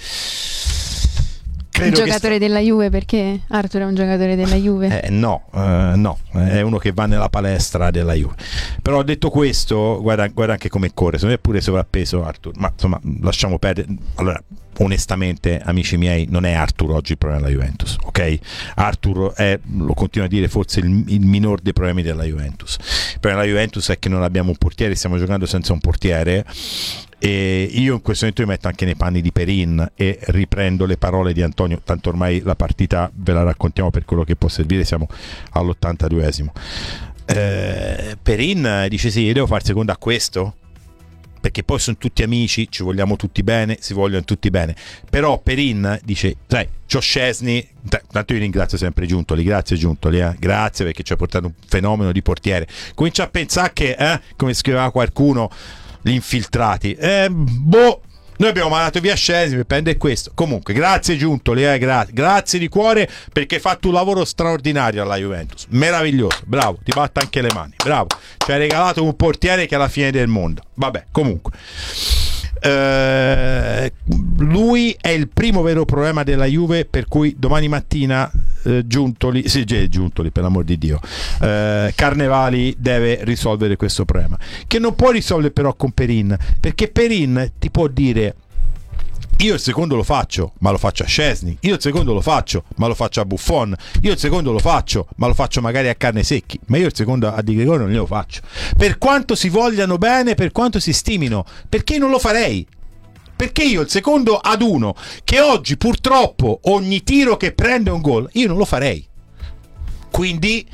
Un giocatore sta... della Juve, perché Arthur è un giocatore della Juve? Eh, no, eh, no, è uno che va nella palestra della Juve. Però detto questo, guarda, guarda anche come corre, secondo me è pure sovrappeso Arthur, ma insomma lasciamo perdere. Allora, onestamente, amici miei, non è Arthur oggi il problema della Juventus, ok? Arthur è, lo continuo a dire, forse il, il minor dei problemi della Juventus. Il problema della Juventus è che non abbiamo un portiere, stiamo giocando senza un portiere. E io in questo momento mi metto anche nei panni di Perin e riprendo le parole di Antonio, tanto ormai la partita ve la raccontiamo per quello che può servire, siamo all'ottantaduesimo. eh, Perin dice sì, io devo fare seconda a questo perché poi sono tutti amici, ci vogliamo tutti bene, si vogliono tutti bene, però Perin dice sai, c'ho Szczesny, tanto io ringrazio sempre Giuntoli, grazie Giuntoli, eh? grazie perché ci ha portato un fenomeno di portiere. Comincia a pensare che eh, come scriveva qualcuno, gli infiltrati, eh, boh, noi abbiamo mandato via Szczesny per prendere questo. Comunque grazie Giuntoli, eh, gra- grazie di cuore perché hai fatto un lavoro straordinario alla Juventus, meraviglioso, bravo, ti batto anche le mani, bravo, ci hai regalato un portiere che è la fine del mondo. Vabbè, comunque eh, lui è il primo vero problema della Juve, per cui domani mattina eh, Giuntoli, sì, Giuntoli per l'amor di Dio, eh, Carnevali deve risolvere questo problema, che non può risolvere però con Perin, perché Perin ti può dire io il secondo lo faccio, ma lo faccio a Szczesny, io il secondo lo faccio, ma lo faccio a Buffon, io il secondo lo faccio, ma lo faccio magari a Carnesecchi, ma io il secondo a Di Gregorio non glielo faccio, per quanto si vogliano bene, per quanto si stimino, perché non lo farei? Perché io il secondo ad uno, che oggi purtroppo ogni tiro che prende un gol, io non lo farei. Quindi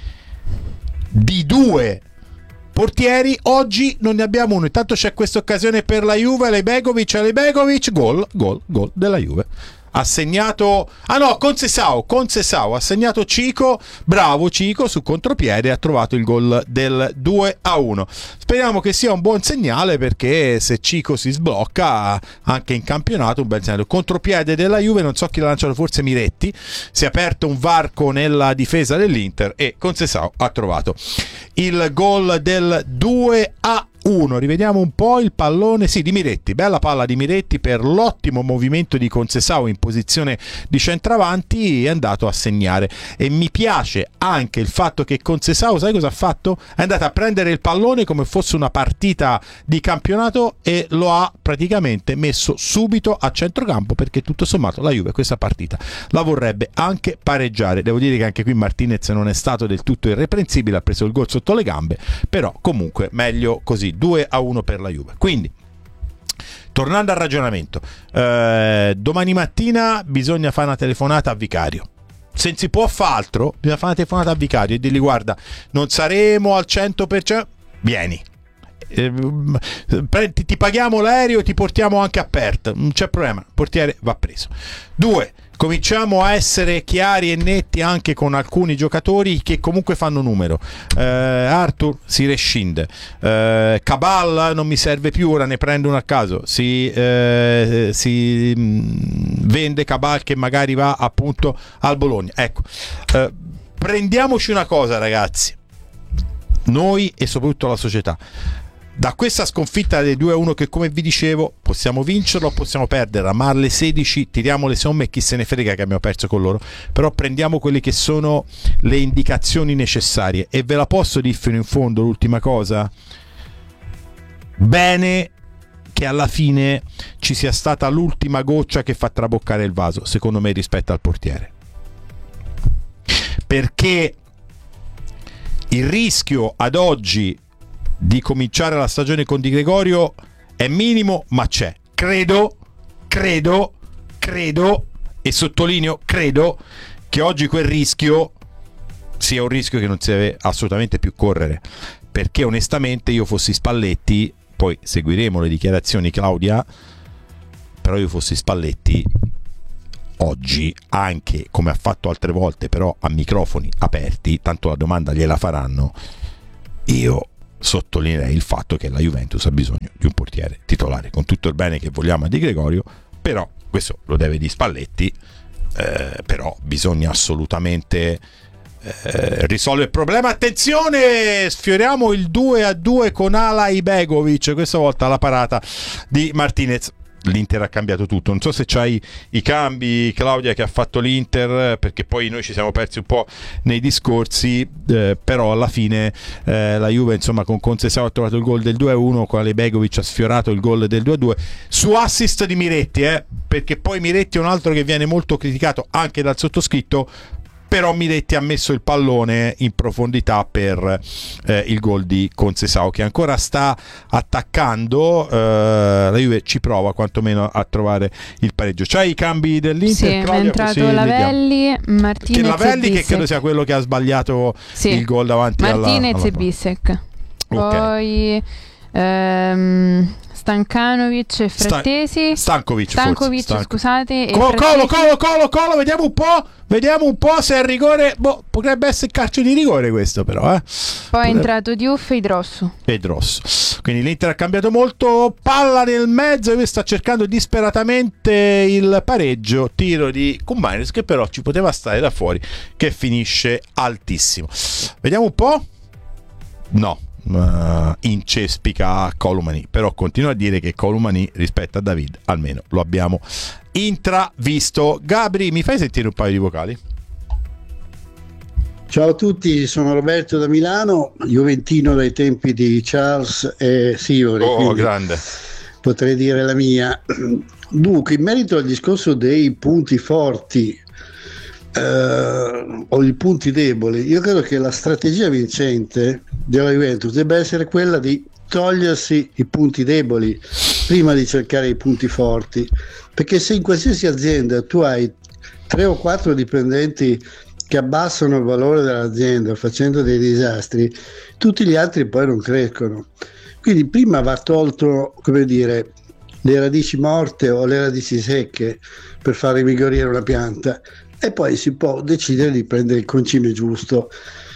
di due portieri oggi non ne abbiamo uno, intanto c'è questa occasione per la Juve, Lebegovic, Lebegovic, gol, gol, gol della Juve. Ha segnato, ah no, Concesao, Concesao ha segnato Cico, bravo Cico, su contropiede ha trovato il gol del due a uno. Speriamo che sia un buon segnale, perché se Cico si sblocca anche in campionato un bel segnale. Contropiede della Juve, non so chi l'ha lanciato, forse Miretti, si è aperto un varco nella difesa dell'Inter e Concesao ha trovato il gol del due a uno. Rivediamo un po' il pallone, sì, di Miretti, bella palla di Miretti per l'ottimo movimento di Concesao in posizione di centravanti, è andato a segnare. E mi piace anche il fatto che Concesao, sai cosa ha fatto? È andato a prendere il pallone come fosse una partita di campionato e lo ha praticamente messo subito a centrocampo, perché tutto sommato la Juve questa partita la vorrebbe anche pareggiare. Devo dire che anche qui Martinez non è stato del tutto irreprensibile, ha preso il gol sotto le gambe, però comunque meglio così, due a uno per la Juve. Quindi tornando al ragionamento, eh, domani mattina bisogna fare una telefonata a Vicario. Se non si può fare altro, bisogna fare una telefonata a Vicario e dirgli guarda, non saremo al cento per cento, vieni, eh, ti, ti paghiamo l'aereo, ti portiamo anche a Perth, non c'è problema, il portiere va preso. Due, cominciamo a essere chiari e netti anche con alcuni giocatori che comunque fanno numero. eh, Arthur si rescinde, eh, Cabal non mi serve più, ora ne prendo uno a caso, si, eh, si mh, vende Cabal che magari va appunto al Bologna. Ecco, eh, prendiamoci una cosa ragazzi, noi e soprattutto la società, da questa sconfitta del due a uno, che come vi dicevo possiamo vincerlo o possiamo perderla, ma alle sedici tiriamo le somme e chi se ne frega che abbiamo perso con loro, però prendiamo quelle che sono le indicazioni necessarie. E ve la posso dire fino in fondo l'ultima cosa? Bene che alla fine ci sia stata l'ultima goccia che fa traboccare il vaso, secondo me, rispetto al portiere, perché il rischio ad oggi di cominciare la stagione con Di Gregorio è minimo, ma c'è. Credo, credo, credo, e sottolineo credo, che oggi quel rischio sia un rischio che non si deve assolutamente più correre, perché onestamente io fossi Spalletti poi seguiremo le dichiarazioni, Claudia, però io fossi Spalletti oggi, anche come ha fatto altre volte, però a microfoni aperti, tanto la domanda gliela faranno, io sottolineerei il fatto che la Juventus ha bisogno di un portiere titolare, con tutto il bene che vogliamo a Di Gregorio, però questo lo deve di Spalletti, eh, però bisogna assolutamente eh, risolvere il problema. Attenzione, sfioriamo il due a due con Alay Begovic, questa volta la parata di Martinez. L'Inter ha cambiato tutto, non so se c'hai i cambi, Claudia, che ha fatto l'Inter, perché poi noi ci siamo persi un po' nei discorsi, eh, però alla fine eh, la Juve, insomma, con Conceição ha trovato il gol del due a uno, con Ale Begovic ha sfiorato il gol del due a due su assist di Miretti, eh, perché poi Miretti è un altro che viene molto criticato anche dal sottoscritto, però Miretti ha messo il pallone in profondità per eh, il gol di Conceição, che ancora sta attaccando. eh, la Juve ci prova quantomeno a trovare il pareggio. C'hai i cambi dell'Inter? Sì, Claudia, è entrato così Lavelli, Martinez che Lavelli e che Bissek. credo sia quello che ha sbagliato Sì. il gol davanti Martinez alla, alla e Bissek. Poi ehm, Stankanovic e Frattesi. Stankovic, Stankovic, forse. scusate, e Colo, Frattesi. colo, colo, colo, colo, vediamo un po', vediamo un po' se è rigore. Boh, potrebbe essere calcio di rigore questo, però, eh. Poi è Potrebbe... entrato Diouf e Idrossu. e Drosso. Quindi l'Inter ha cambiato molto, palla nel mezzo, e sta cercando disperatamente il pareggio, tiro di Koumanides che però ci poteva stare da fuori, che finisce altissimo. Vediamo un po'. No. Uh, incespica Colomani, però continuo a dire che Colomani rispetto a David almeno lo abbiamo intravisto. Gabri, mi fai sentire un paio di vocali? Ciao a tutti, sono Roberto da Milano, juventino dai tempi di Charles e Sivori. Oh, grande. Potrei dire la mia. Dunque, in merito al discorso dei punti forti Uh, o i punti deboli, io credo che la strategia vincente della Juventus debba essere quella di togliersi i punti deboli prima di cercare i punti forti, perché se in qualsiasi azienda tu hai tre o quattro dipendenti che abbassano il valore dell'azienda facendo dei disastri, tutti gli altri poi non crescono. Quindi prima va tolto, come dire, le radici morte o le radici secche per far rivigorire una pianta, e poi si può decidere di prendere il concime giusto.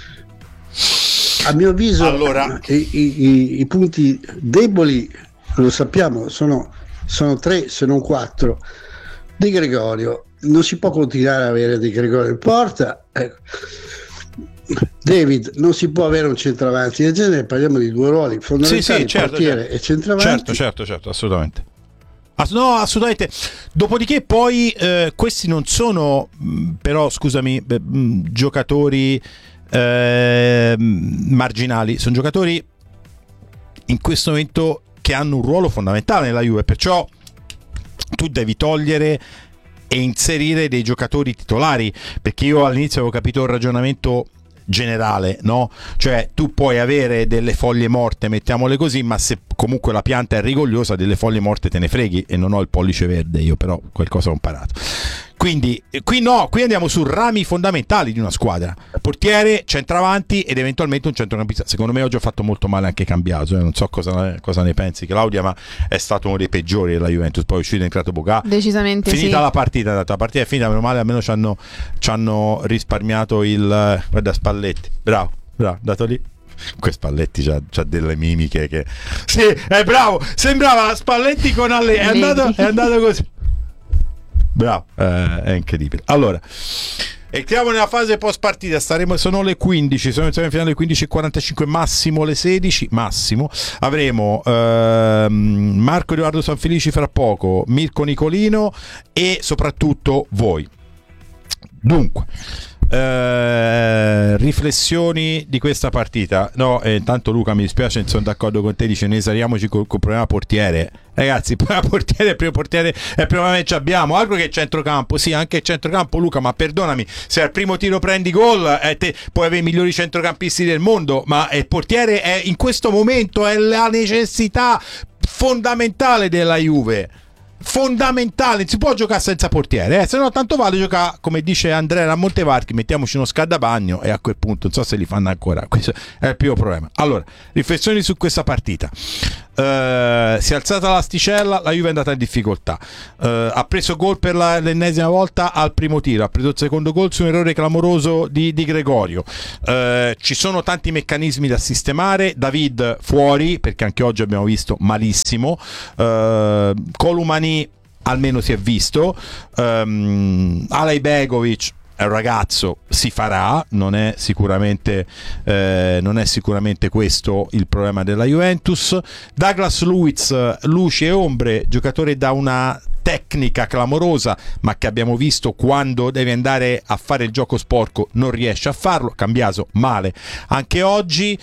A mio avviso, allora... i, i, i punti deboli, lo sappiamo, sono, sono tre se non quattro. Di Gregorio, non si può continuare a avere Di Gregorio in porta. Ecco. David, non si può avere un centravanti del genere, parliamo di due ruoli fondamentali, sì, sì, certo, portiere certo. e centravanti. Certo, certo, certo, assolutamente. No, assolutamente. Dopodiché poi eh, questi non sono mh, però scusami beh, mh, giocatori eh, marginali, sono giocatori in questo momento che hanno un ruolo fondamentale nella Juve, perciò tu devi togliere e inserire dei giocatori titolari, perché io all'inizio avevo capito il ragionamento generale, no? Cioè tu puoi avere delle foglie morte, mettiamole così, ma se comunque la pianta è rigogliosa delle foglie morte te ne freghi, e non ho il pollice verde io, però qualcosa ho imparato. Quindi qui no, qui andiamo su rami fondamentali di una squadra: portiere, centravanti ed eventualmente un centrocampista. Secondo me oggi ho fatto molto male anche Cambiaso, eh? Non so cosa, cosa ne pensi, Claudia, ma è stato uno dei peggiori della Juventus. Poi è uscito, è entrato Bocà, decisamente finita sì. La partita, la partita è finita, meno male, almeno ci hanno, ci hanno risparmiato il guarda Spalletti, bravo, bravo, dato lì. Que Spalletti c'ha, c'ha delle mimiche che sì, è bravo, sembrava Spalletti con alle, è andato, è andato così. Bravo, eh, è incredibile. Allora, entriamo nella fase post partita, staremo, sono le quindici, sono in finale alle quindici e quarantacinque, massimo le sedici, massimo. Avremo ehm, Marco Edoardo Sanfelici fra poco, Mirko Nicolino e soprattutto voi. Dunque, eh, riflessioni di questa partita. No, eh, intanto Luca, mi dispiace, non sono d'accordo con te, dice ne esariamoci col, col problema portiere. Ragazzi, il problema portiere, il primo portiere è il problema che abbiamo, altro che il centrocampo. Sì, anche il centrocampo, Luca, ma perdonami, se al primo tiro prendi gol eh, te puoi avere i migliori centrocampisti del mondo, ma il portiere è, in questo momento è la necessità fondamentale della Juve. fondamentale, non si può giocare senza portiere, eh? Se no tanto vale giocare, come dice Andrea a Montevarchi, mettiamoci uno scaldabagno e a quel punto non so se li fanno ancora, questo è il primo problema. Allora, riflessioni su questa partita. Uh, si è alzata l'asticella, la Juve è andata in difficoltà, uh, ha preso gol per la, l'ennesima volta al primo tiro, ha preso il secondo gol su un errore clamoroso di, di Gregorio. Uh, ci sono tanti meccanismi da sistemare. David fuori, perché anche oggi abbiamo visto malissimo. uh, Kolumani almeno si è visto. um, Alej Begovic è un ragazzo, si farà, non è sicuramente eh, non è sicuramente questo il problema della Juventus. Douglas Luiz, luci e ombre, giocatore da una tecnica clamorosa, ma che abbiamo visto quando deve andare a fare il gioco sporco non riesce a farlo. Cambiaso male anche oggi.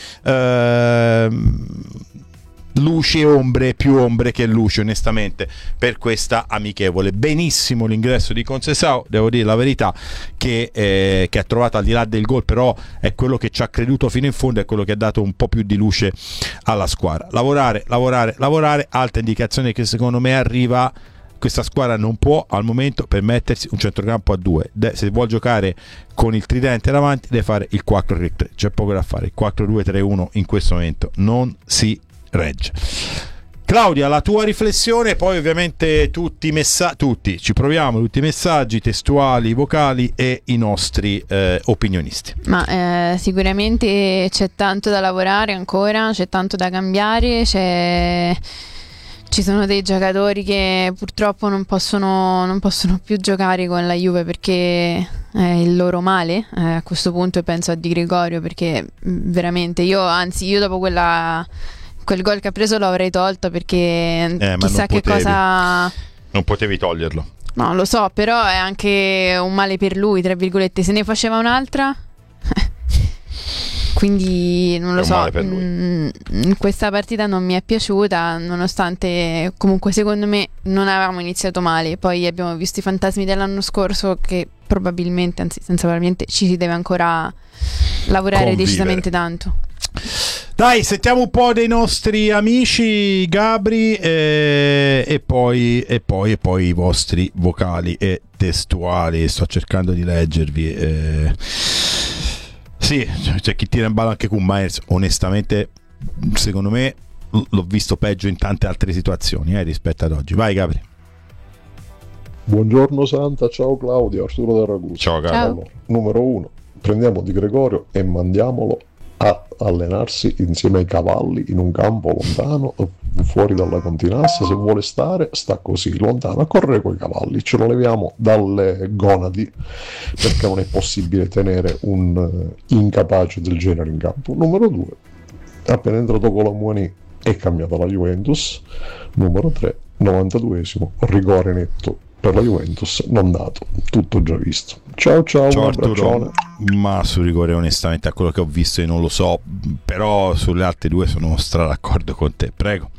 ehm luci e ombre, più ombre che luci onestamente per questa amichevole. Benissimo l'ingresso di Conceição, devo dire la verità, che, eh, che ha trovato al di là del gol, però è quello che ci ha creduto fino in fondo, è quello che ha dato un po' più di luce alla squadra. Lavorare, lavorare, lavorare, altra indicazione che secondo me arriva. Questa squadra non può al momento permettersi un centrocampo a due. De- se vuol giocare con il tridente davanti deve fare il quattro tre tre, c'è poco da fare. Il quattro due tre uno in questo momento non si regge. Claudia, la tua riflessione, poi ovviamente tutti i messaggi, tutti ci proviamo, tutti i messaggi testuali, vocali e i nostri eh, opinionisti. Ma eh, sicuramente c'è tanto da lavorare ancora, c'è tanto da cambiare, c'è... ci sono dei giocatori che purtroppo non possono, non possono più giocare con la Juve perché è il loro male, eh, a questo punto penso a Di Gregorio, perché veramente io, anzi io dopo quella quel gol che ha preso lo avrei tolto, perché eh, chissà che potevi, cosa non potevi toglierlo. No, lo so, però è anche un male per lui, tra virgolette. Se ne faceva un'altra quindi non lo so, mh, questa partita non mi è piaciuta, nonostante comunque secondo me non avevamo iniziato male. Poi abbiamo visto i fantasmi dell'anno scorso, che probabilmente, anzi senza probabilmente, ci si deve ancora lavorare Convivere. decisamente tanto. Dai, sentiamo un po' dei nostri amici, Gabri, eh, e poi e poi e poi i vostri vocali e testuali. Sto cercando di leggervi. Eh. Sì, c'è chi tira in ballo anche con Myers. Onestamente, secondo me l'ho visto peggio in tante altre situazioni eh, rispetto ad oggi. Vai, Gabri. Buongiorno Santa, ciao Claudio, Arturo da Ragusa. Ciao, Gabri. Allora, numero uno, prendiamo Di Gregorio e mandiamolo a allenarsi insieme ai cavalli in un campo lontano, fuori dalla Continassa. Se vuole stare, sta così lontano a correre coi cavalli, ce lo leviamo dalle gonadi, perché non è possibile tenere un uh, incapace del genere in campo. Numero due, appena entrato Colomboani è cambiata la Juventus. Numero tre, novantaduesimo, rigore netto per la Juventus, non dato, tutto già visto. Ciao ciao, ciao un Arturo. Ma sul rigore onestamente a quello che ho visto io non lo so, però sulle altre due sono stra d'accordo con te. Prego.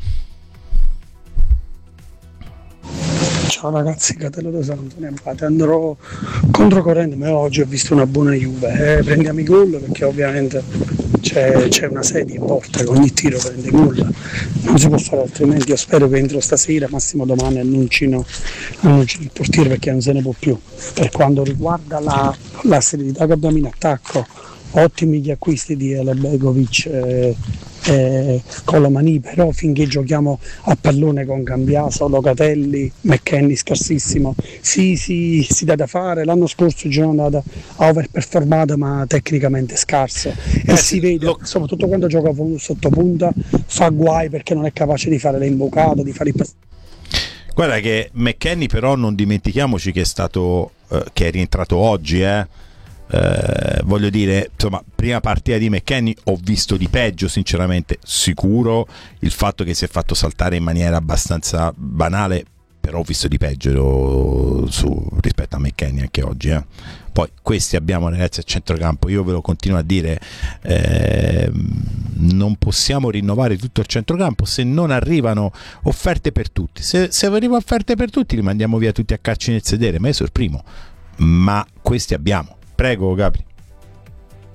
Ciao ragazzi, Catello da Santo, Empate. Andrò controcorrente, ma oggi ho visto una buona Juve. Eh, prendiamo i gol, perché ovviamente c'è, c'è una sedia in porta che ogni tiro prende gol. Non si può fare altrimenti. Io spero che entro stasera, massimo domani, annuncino, annuncino il portiere, perché non se ne può più. Per quanto riguarda la, la serenità che abbiamo in attacco, ottimi gli acquisti di Begovic e eh, Colomani, però finché giochiamo a pallone con Cambiaso, Locatelli, McKennie scarsissimo, sì, sì, si dà da fare. L'anno scorso il giorno è andata a overperformata, ma tecnicamente scarso, e eh, si vede lo... soprattutto quando gioca sotto punta fa guai, perché non è capace di fare le imbucate, di fare i passi. Guarda che McKennie, però non dimentichiamoci che è stato eh, che è rientrato oggi, eh Uh, voglio dire, insomma, prima partita di McKennie ho visto di peggio, sinceramente. Sicuro il fatto che si è fatto saltare in maniera abbastanza banale, però ho visto di peggio su, rispetto a McKennie anche oggi, eh. Poi questi abbiamo ragazzi a centrocampo, io ve lo continuo a dire, eh, non possiamo rinnovare tutto il centrocampo se non arrivano offerte per tutti. Se, se arrivano offerte per tutti li mandiamo via tutti a calci nel sedere, ma io sono il primo, ma questi abbiamo. Prego, Gabri.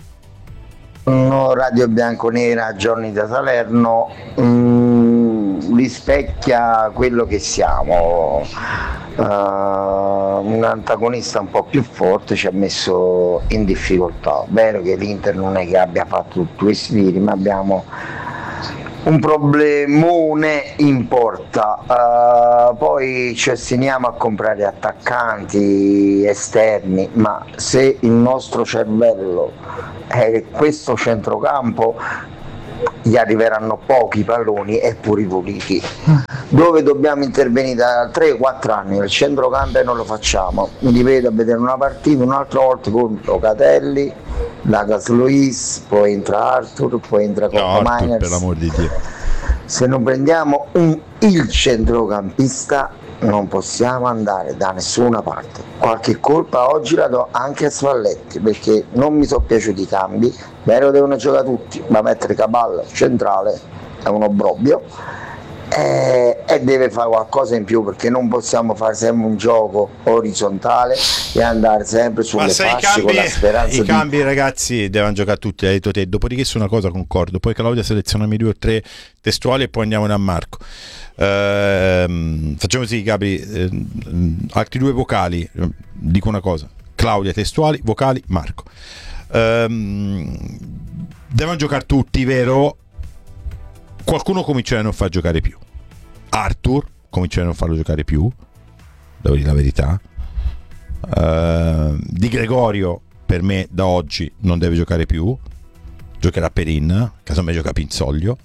No, Radio Bianconera, Giorni da Salerno. Mm, rispecchia quello che siamo. Uh, un antagonista un po' più forte ci ha messo in difficoltà. Vero che l'Inter non è che abbia fatto tutti questi tiri, ma abbiamo un problemone in porta. Uh, poi ci ostiniamo a comprare attaccanti esterni, ma se il nostro cervello è questo centrocampo, gli arriveranno pochi palloni e pure puliti. Dove dobbiamo intervenire da tre quattro anni nel centrocampo e non lo facciamo. Mi ripeto a vedere una partita un'altra volta con Locatelli, Douglas Luiz, poi entra Arthur, poi entra Coppa no, Miners. Per l'amor di Dio. Se non prendiamo un, il centrocampista non possiamo andare da nessuna parte. Qualche colpa oggi la do anche a Spalletti, perché non mi sono piaciuti i cambi. Vero, devono giocare tutti, ma mettere Caballo centrale è un obbrobrio, e, e deve fare qualcosa in più, perché non possiamo fare sempre un gioco orizzontale e andare sempre sulle fasce con la speranza i di... cambi, ragazzi, devono giocare tutti, hai detto te. Dopodiché su una cosa concordo, poi Claudia selezioniamo due o tre testuali e poi andiamo da Marco. Ehm, facciamo così, Gabri, ehm, altri due vocali, dico una cosa: Claudia testuali, vocali Marco. Ehm, devono giocare tutti, vero? Qualcuno comincerà a non far giocare più. Arthur comincerà a non farlo giocare più, devo dire la verità. Ehm, Di Gregorio per me da oggi non deve giocare più, giocherà Perin, casomai gioca Pinzoglio.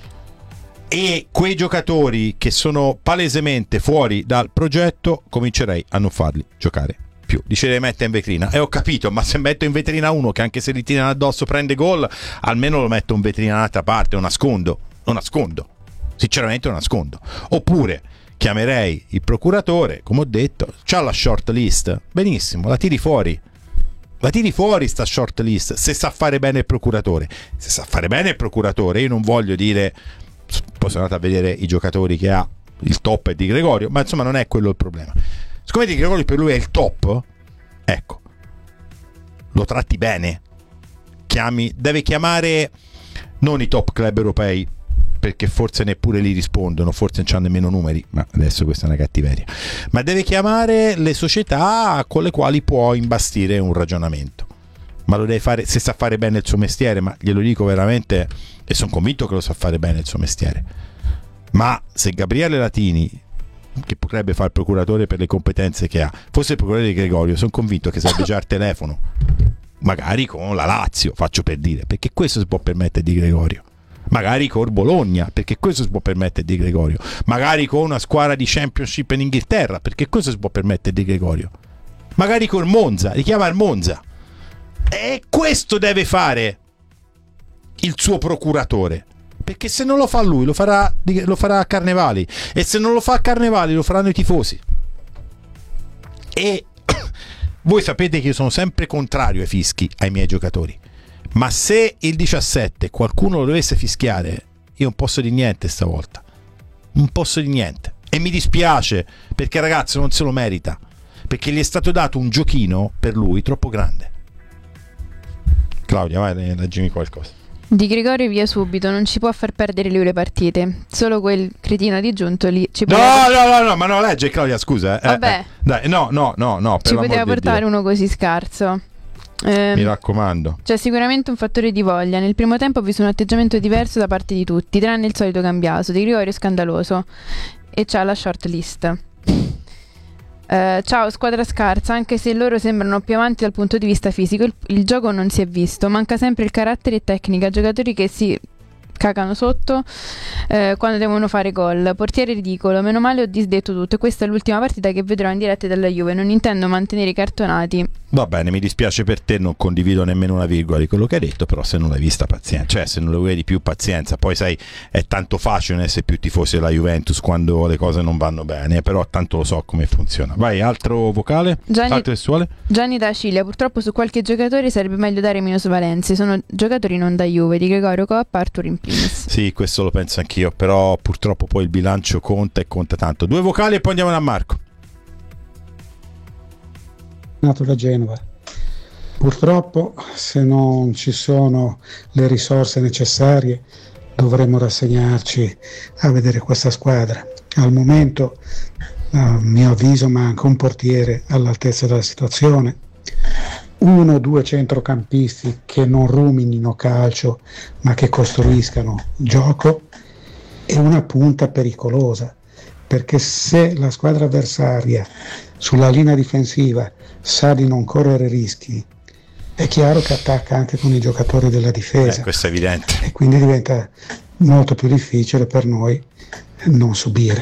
E quei giocatori che sono palesemente fuori dal progetto comincerei a non farli giocare più. Dice mette in vetrina, e eh, ho capito, ma se metto in vetrina uno che anche se li tirano addosso prende gol, almeno lo metto in vetrina dall'altra parte, lo nascondo, lo nascondo, sinceramente lo nascondo. Oppure chiamerei il procuratore, come ho detto, c'ha la short list, benissimo, la tiri fuori. La tiri fuori sta short list, se sa fare bene il procuratore. Se sa fare bene il procuratore, io non voglio dire... Poi sono andato a vedere i giocatori che ha, il top è Di Gregorio, ma insomma non è quello il problema. Siccome Di Gregorio per lui è il top, ecco, lo tratti bene, chiami, deve chiamare non i top club europei, perché forse neppure li rispondono, forse non c'hanno nemmeno numeri, ma adesso questa è una cattiveria, ma deve chiamare le società con le quali può imbastire un ragionamento. Ma lo deve fare, se sa fare bene il suo mestiere, ma glielo dico veramente, e sono convinto che lo sa fare bene il suo mestiere. Ma se Gabriele Latini, che potrebbe fare il procuratore per le competenze che ha, fosse il procuratore di Gregorio, sono convinto che sarebbe già al telefono, magari con la Lazio, faccio per dire, perché questo si può permettere Di Gregorio. Magari con Bologna, perché questo si può permettere Di Gregorio. Magari con una squadra di Championship in Inghilterra, perché questo si può permettere Di Gregorio. Magari con Monza, richiama il Monza. E questo deve fare il suo procuratore, perché se non lo fa lui lo farà, lo farà a Carnevali, e se non lo fa a Carnevali lo faranno i tifosi. E voi sapete che io sono sempre contrario ai fischi ai miei giocatori, ma se il diciassette qualcuno lo dovesse fischiare, io non posso dire niente stavolta, non posso dire niente, e mi dispiace, perché il ragazzo non se lo merita, perché gli è stato dato un giochino per lui troppo grande. Claudia, vai, leggimi qualcosa. Di Gregorio via subito, non ci può far perdere lui le partite. Solo quel cretino di Giunto lì ci No, poteva... no, no, no, ma no, legge Claudia, scusa. Eh, Vabbè. Eh, dai, no, no, no, no, per ci poteva di portare Dio. uno così scarso. Eh, Mi raccomando. C'è sicuramente un fattore di voglia. Nel primo tempo ho visto un atteggiamento diverso da parte di tutti, tranne il solito Cambiaso. Di Gregorio è scandaloso e c'ha la short list. Uh, ciao squadra scarsa, anche se loro sembrano più avanti dal punto di vista fisico, il, il gioco non si è visto, manca sempre il carattere e tecnica, giocatori che si cagano sotto uh, quando devono fare gol, portiere ridicolo, meno male ho disdetto tutto e questa è l'ultima partita che vedrò in diretta dalla Juve, non intendo mantenere i cartonati. Va bene, mi dispiace per te, non condivido nemmeno una virgola di quello che hai detto, però se non l'hai vista pazienza, cioè se non lo vedi più pazienza, poi sai è tanto facile essere più tifosi della Juventus quando le cose non vanno bene, però tanto lo so come funziona. Vai, altro vocale? Gianni, altro testuale? Gianni da Cilia, purtroppo su qualche giocatore sarebbe meglio dare minusvalenze, sono giocatori non da Juve, di Gregorio Coppa, Arthur in primis. Sì, questo lo penso anch'io, però purtroppo poi il bilancio conta e conta tanto. Due vocali e poi andiamo da Marco. Nato da Genova. Purtroppo, se non ci sono le risorse necessarie, dovremmo rassegnarci a vedere questa squadra. Al momento, a mio avviso, manca un portiere all'altezza della situazione, uno o due centrocampisti che non ruminino calcio ma che costruiscano gioco, e una punta pericolosa, perché se la squadra avversaria sulla linea difensiva sa di non correre rischi, è chiaro che attacca anche con i giocatori della difesa. Eh, questo è evidente. E quindi diventa molto più difficile per noi non subire.